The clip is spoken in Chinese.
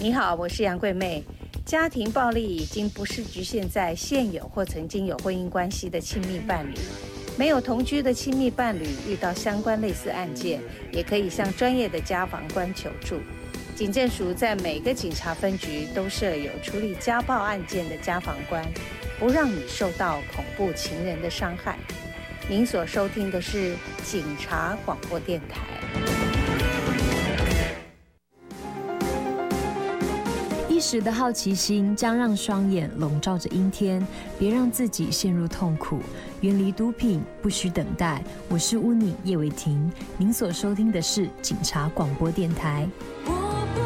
你好，我是杨桂妹。家庭暴力已经不是局限在现有或曾经有婚姻关系的亲密伴侣，没有同居的亲密伴侣遇到相关类似案件，也可以向专业的家防官求助。警政署在每个警察分局都设有处理家暴案件的家防官，不让你受到恐怖情人的伤害。您所收听的是警察广播电台。 一时的好奇心将让双眼笼罩着阴天，别让自己陷入痛苦。远离毒品，不需等待。我是巫女叶伟婷，您所收听的是警察广播电台。 无